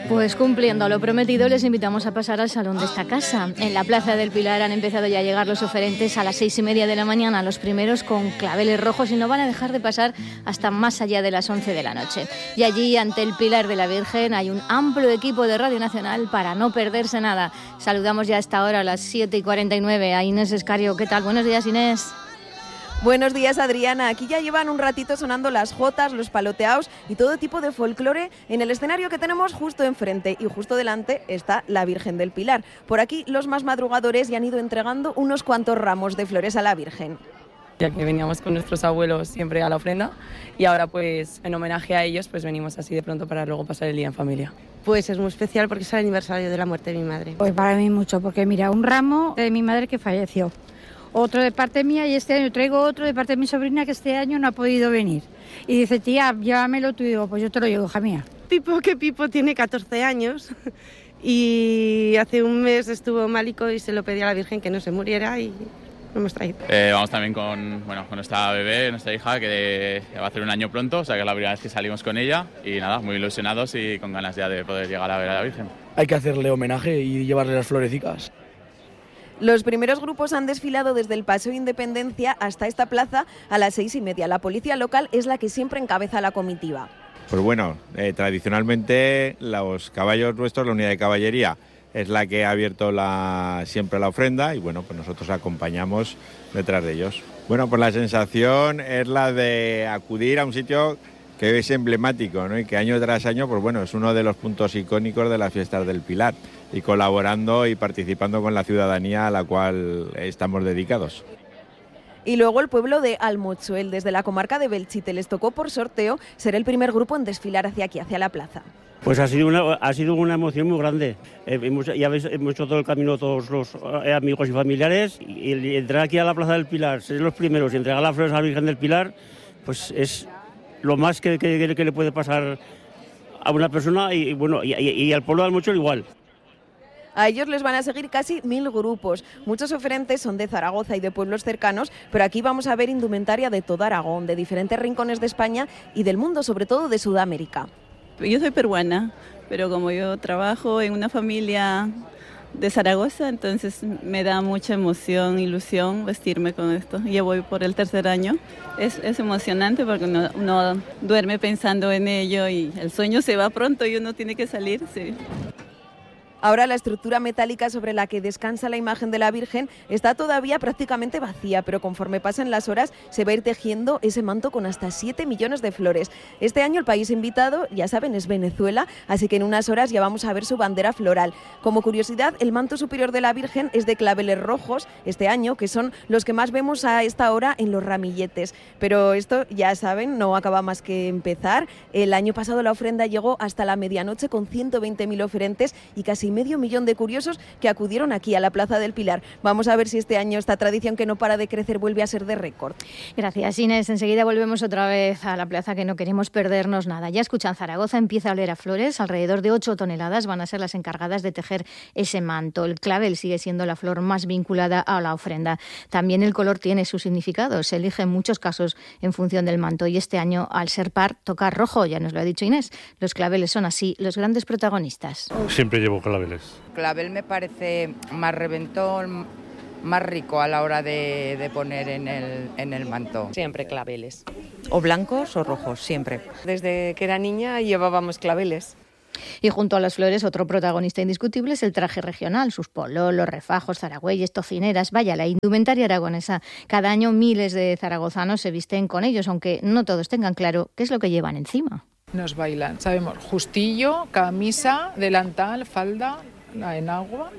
Pues cumpliendo lo prometido, les invitamos a pasar al salón de esta casa. En la Plaza del Pilar han empezado ya a llegar los oferentes a las 6:30 de la mañana, los primeros con claveles rojos, y no van a dejar de pasar hasta más allá de las 11 de la noche. Y allí, ante el Pilar de la Virgen, hay un amplio equipo de Radio Nacional para no perderse nada. Saludamos ya a esta hora, a las 7:49, a Inés Escario. ¿Qué tal? Buenos días, Inés. Buenos días, Adriana. Aquí ya llevan un ratito sonando las jotas, los paloteaos y todo tipo de folclore en el escenario que tenemos justo enfrente, y justo delante está la Virgen del Pilar. Por aquí los más madrugadores ya han ido entregando unos cuantos ramos de flores a la Virgen. Ya que veníamos con nuestros abuelos siempre a la ofrenda, y ahora pues en homenaje a ellos pues venimos así de pronto para luego pasar el día en familia. Pues es muy especial porque es el aniversario de la muerte de mi madre. Pues para mí mucho, porque mira, un ramo de mi madre que falleció, otro de parte mía, y este año traigo otro de parte de mi sobrina que este año no ha podido venir. Y dice, tía, llévamelo tú. Y digo, pues yo te lo llevo, hija mía. Pipo tiene 14 años y hace un mes estuvo málico y se lo pedí a la Virgen que no se muriera y lo hemos traído. Vamos también con nuestra bebé, nuestra hija, que va a hacer un año pronto, o sea que es la primera vez que salimos con ella, y nada, muy ilusionados y con ganas ya de poder llegar a ver a la Virgen. Hay que hacerle homenaje y llevarle las florecicas. Los primeros grupos han desfilado desde el Paseo Independencia hasta esta plaza a las 6:30. La policía local es la que siempre encabeza la comitiva. Pues bueno, tradicionalmente los caballos nuestros, la unidad de caballería, es la que ha abierto siempre la ofrenda, y bueno, pues nosotros acompañamos detrás de ellos. Bueno, pues la sensación es la de acudir a un sitio que es emblemático, ¿no? Y que año tras año, pues bueno, es uno de los puntos icónicos de las fiestas del Pilar, y colaborando y participando con la ciudadanía a la cual estamos dedicados. Y luego el pueblo de Almochuel, desde la comarca de Belchite, les tocó por sorteo ser el primer grupo en desfilar hacia aquí, hacia la plaza. Pues ha sido una emoción muy grande. Hemos hecho todo el camino todos los amigos y familiares, y entrar aquí a la Plaza del Pilar, ser los primeros y entregar las flores a la Virgen del Pilar, pues es lo más que le puede pasar a una persona, y bueno, y al pueblo de Almochuel igual. A ellos les van a seguir casi 1000 grupos. Muchos oferentes son de Zaragoza y de pueblos cercanos, pero aquí vamos a ver indumentaria de todo Aragón, de diferentes rincones de España y del mundo, sobre todo de Sudamérica. Yo soy peruana, pero como yo trabajo en una familia de Zaragoza, entonces me da mucha emoción, ilusión vestirme con esto. Ya voy por el 3er año. Es emocionante porque uno duerme pensando en ello y el sueño se va pronto y uno tiene que salir, sí. Ahora la estructura metálica sobre la que descansa la imagen de la Virgen está todavía prácticamente vacía, pero conforme pasan las horas se va a ir tejiendo ese manto con hasta 7 millones de flores. Este año el país invitado, ya saben, es Venezuela, así que en unas horas ya vamos a ver su bandera floral. Como curiosidad, el manto superior de la Virgen es de claveles rojos este año, que son los que más vemos a esta hora en los ramilletes. Pero esto, ya saben, no acaba más que empezar. El año pasado la ofrenda llegó hasta la medianoche con 120.000 oferentes y casi medio millón de curiosos que acudieron aquí a la Plaza del Pilar. Vamos a ver si este año esta tradición que no para de crecer vuelve a ser de récord. Gracias, Inés. Enseguida volvemos otra vez a la plaza, que no queremos perdernos nada. Ya escuchan, Zaragoza empieza a oler a flores. Alrededor de 8 toneladas van a ser las encargadas de tejer ese manto. El clavel sigue siendo la flor más vinculada a la ofrenda. También el color tiene su significado. Se elige en muchos casos en función del manto, y este año, al ser par, toca rojo. Ya nos lo ha dicho Inés. Los claveles son así los grandes protagonistas. Siempre llevo claveles. Clavel me parece más reventón, más rico a la hora de poner en el manto. Siempre claveles. O blancos o rojos, siempre. Desde que era niña llevábamos claveles. Y junto a las flores, otro protagonista indiscutible es el traje regional, sus pololos, refajos, zaragüeyes, tocineras, vaya, la indumentaria aragonesa. Cada año miles de zaragozanos se visten con ellos, aunque no todos tengan claro qué es lo que llevan encima. Nos bailan, sabemos, justillo, camisa, delantal, falda, la enagua,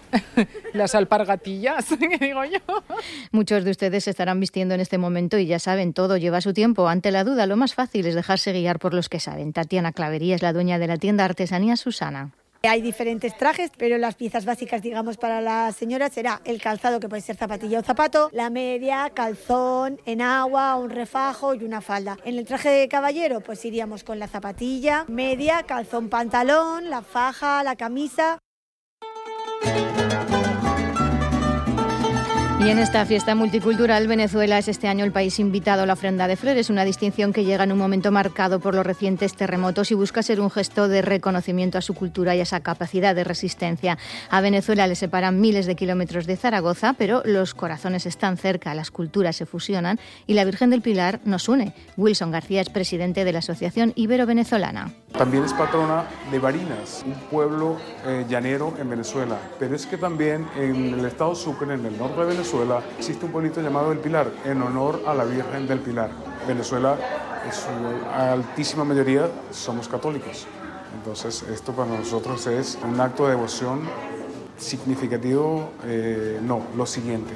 las alpargatillas, que digo yo. Muchos de ustedes se estarán vistiendo en este momento y ya saben, todo lleva su tiempo. Ante la duda, lo más fácil es dejarse guiar por los que saben. Tatiana Clavería es la dueña de la tienda Artesanía Susana. Hay diferentes trajes, pero las piezas básicas, digamos, para la señora será el calzado, que puede ser zapatilla o zapato, la media, calzón, enagua, un refajo y una falda. En el traje de caballero, pues iríamos con la zapatilla, media, calzón, pantalón, la faja, la camisa. Y en esta fiesta multicultural, Venezuela es este año el país invitado a la ofrenda de flores, una distinción que llega en un momento marcado por los recientes terremotos y busca ser un gesto de reconocimiento a su cultura y a esa capacidad de resistencia. A Venezuela le separan miles de kilómetros de Zaragoza, pero los corazones están cerca, las culturas se fusionan y la Virgen del Pilar nos une. Wilson García es presidente de la Asociación Ibero-Venezolana. También es patrona de Barinas, un pueblo llanero en Venezuela, pero es que también en el estado Sucre, en el norte de Venezuela, existe un pueblito llamado El Pilar, en honor a la Virgen del Pilar. Venezuela, en su altísima mayoría, somos católicos. Entonces, esto para nosotros es un acto de devoción significativo, lo siguiente.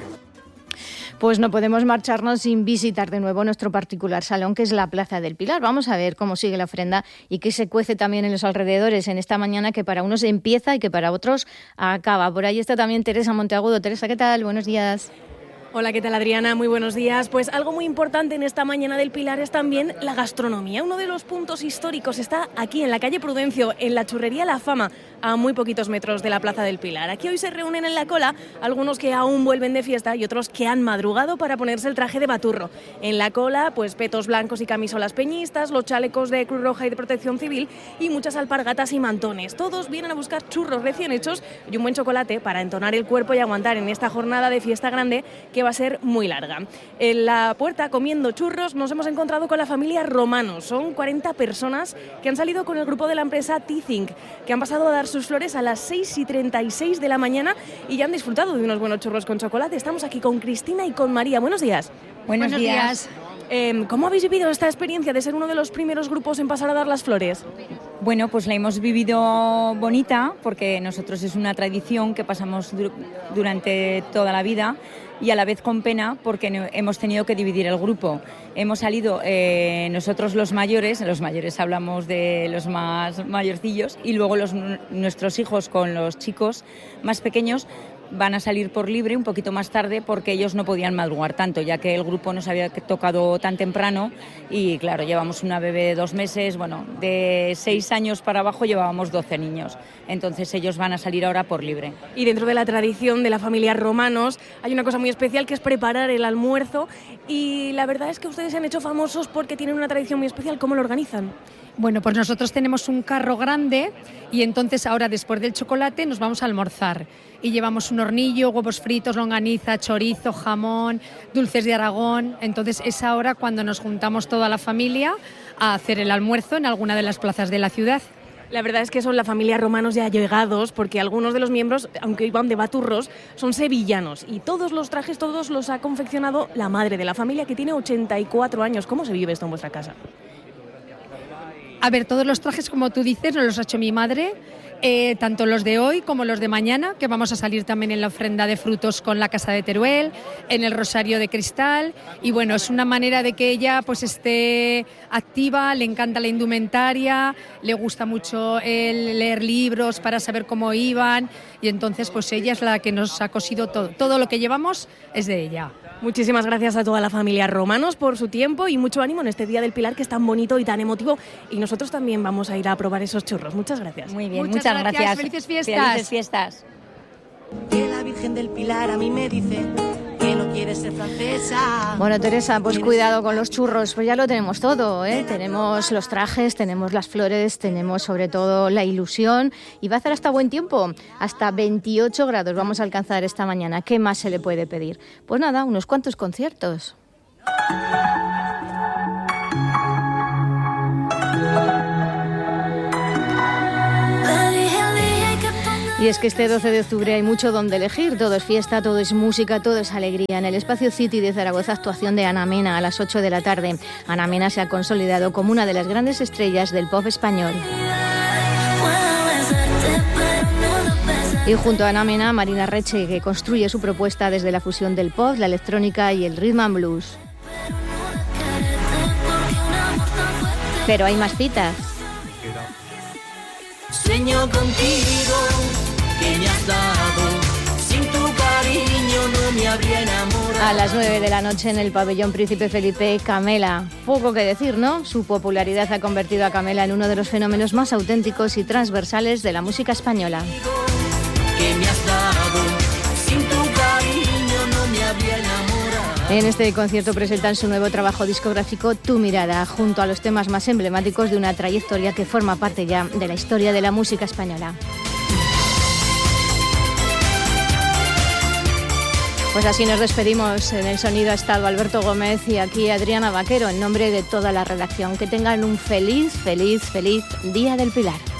Pues no podemos marcharnos sin visitar de nuevo nuestro particular salón, que es la Plaza del Pilar. Vamos a ver cómo sigue la ofrenda y qué se cuece también en los alrededores en esta mañana, que para unos empieza y que para otros acaba. Por ahí está también Teresa Monteagudo. Teresa, ¿qué tal? Buenos días. Hola, ¿qué tal, Adriana? Muy buenos días. Pues algo muy importante en esta mañana del Pilar es también la gastronomía. Uno de los puntos históricos está aquí en la calle Prudencio, en la churrería La Fama, a muy poquitos metros de la Plaza del Pilar. Aquí hoy se reúnen en la cola algunos que aún vuelven de fiesta y otros que han madrugado para ponerse el traje de baturro. En la cola, pues petos blancos y camisolas peñistas, los chalecos de Cruz Roja y de Protección Civil y muchas alpargatas y mantones. Todos vienen a buscar churros recién hechos y un buen chocolate para entonar el cuerpo y aguantar en esta jornada de fiesta grande que va a ser muy larga. En la puerta, comiendo churros, nos hemos encontrado con la familia Romano. Son 40 personas que han salido con el grupo de la empresa T-Think, que han pasado a dar sus flores a las 6:36 de la mañana y ya han disfrutado de unos buenos churros con chocolate. Estamos aquí con Cristina y con María. Buenos días. Buenos días. ¿Cómo habéis vivido esta experiencia de ser uno de los primeros grupos en pasar a dar las flores? Bueno, pues la hemos vivido bonita porque nosotros es una tradición que pasamos durante toda la vida y a la vez con pena porque hemos tenido que dividir el grupo. Hemos salido nosotros los mayores hablamos de los más mayorcillos y luego nuestros hijos con los chicos más pequeños van a salir por libre un poquito más tarde porque ellos no podían madrugar tanto, ya que el grupo nos había tocado tan temprano y claro, llevamos una bebé de 2 meses, de 6 años para abajo llevábamos 12 niños, entonces ellos van a salir ahora por libre. Y dentro de la tradición de la familia Romanos hay una cosa muy especial que es preparar el almuerzo y la verdad es que ustedes se han hecho famosos porque tienen una tradición muy especial. ¿Cómo lo organizan? Bueno, pues nosotros tenemos un carro grande y entonces ahora después del chocolate nos vamos a almorzar y llevamos un hornillo, huevos fritos, longaniza, chorizo, jamón, dulces de Aragón. Entonces es ahora cuando nos juntamos toda la familia a hacer el almuerzo en alguna de las plazas de la ciudad. La verdad es que son la familia Romanos ya allegados porque algunos de los miembros, aunque iban de baturros, son sevillanos y todos los trajes, todos los ha confeccionado la madre de la familia que tiene 84 años. ¿Cómo se vive esto en vuestra casa? A ver, todos los trajes, como tú dices, nos los ha hecho mi madre, tanto los de hoy como los de mañana, que vamos a salir también en la ofrenda de frutos con la Casa de Teruel, en el Rosario de Cristal, y bueno, es una manera de que ella pues esté activa, le encanta la indumentaria, le gusta mucho leer libros para saber cómo iban, y entonces pues ella es la que nos ha cosido todo lo que llevamos es de ella. Muchísimas gracias a toda la familia Romanos por su tiempo y mucho ánimo en este Día del Pilar que es tan bonito y tan emotivo y nosotros también vamos a ir a probar esos churros. Muchas gracias. Muy bien, muchas gracias. Felices fiestas. Felices fiestas. Que la Virgen del Pilar a mí me dice que no quiere ser francesa. Bueno, Teresa, pues cuidado con los churros, pues ya lo tenemos todo, ¿eh? Tenemos los trajes, tenemos las flores, tenemos sobre todo la ilusión y va a hacer hasta buen tiempo, hasta 28 grados vamos a alcanzar esta mañana. ¿Qué más se le puede pedir? Pues nada, unos cuantos conciertos. Y es que este 12 de octubre hay mucho donde elegir, todo es fiesta, todo es música, todo es alegría. En el Espacio City de Zaragoza, actuación de Ana Mena a las 8 de la tarde. Ana Mena se ha consolidado como una de las grandes estrellas del pop español. Y junto a Ana Mena, Marina Reche, que construye su propuesta desde la fusión del pop, la electrónica y el rhythm and blues. Pero hay más citas. Sueño contigo, que me has dado, sin tu cariño no me habría enamorado. A las 9 de la noche en el pabellón Príncipe Felipe, Camela. Poco que decir, ¿no? Su popularidad ha convertido a Camela en uno de los fenómenos más auténticos y transversales de la música española. Que me has dado, sin tu cariño no me habría En este concierto presentan su nuevo trabajo discográfico Tu Mirada, junto a los temas más emblemáticos de una trayectoria que forma parte ya de la historia de la música española. Pues así nos despedimos. En el sonido ha estado Alberto Gómez y aquí Adriana Vaquero, en nombre de toda la redacción. Que tengan un feliz Día del Pilar.